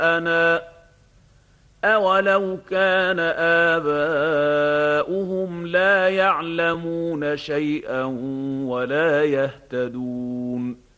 شأنا أولو كان آباؤهم لا يعلمون شيئا ولا يهتدون